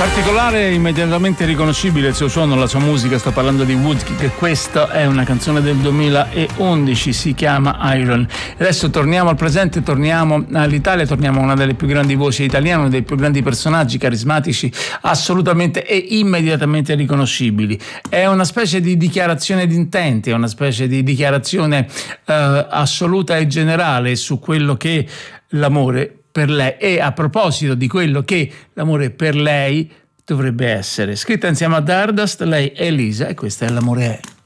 Particolare, immediatamente riconoscibile il suo suono, la sua musica. Sto parlando di Woodkid. Questa è una canzone del 2011, si chiama Iron. Adesso torniamo al presente, torniamo all'Italia, torniamo a una delle più grandi voci italiane, uno dei più grandi personaggi carismatici, assolutamente e immediatamente riconoscibili. È una specie di dichiarazione di intenti, è una specie di dichiarazione assoluta e generale su quello che l'amore per lei, e a proposito di quello che l'amore per lei dovrebbe essere. Scritta insieme a Dardust, lei è Elisa e questa è L'amore è.